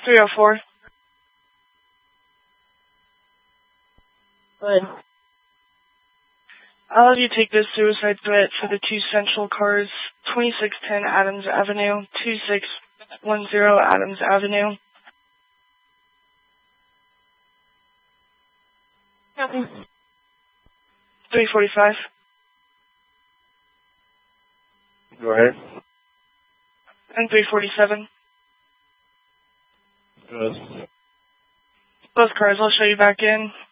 304. Good. I'll have you take this suicide threat for the 2 central cars, 2610 Adams Avenue, 2610 Adams Avenue. Copy. 345. Go ahead. And 347. Good. Both cars, I'll show you back in.